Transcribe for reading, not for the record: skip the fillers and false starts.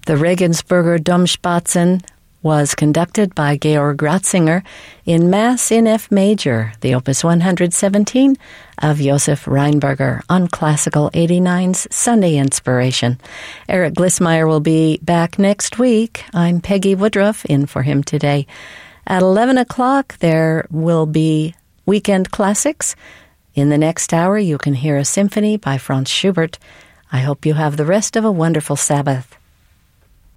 The Regensburger Domspatzen was conducted by Georg Ratzinger in Mass in F major, the Opus 117 of Josef Reinberger on Classical 89's Sunday Inspiration. Eric Glissmeyer will be back next week. I'm Peggy Woodruff, in for him today. At 11 o'clock, there will be Weekend Classics. In the next hour, you can hear a symphony by Franz Schubert. I hope you have the rest of a wonderful Sabbath.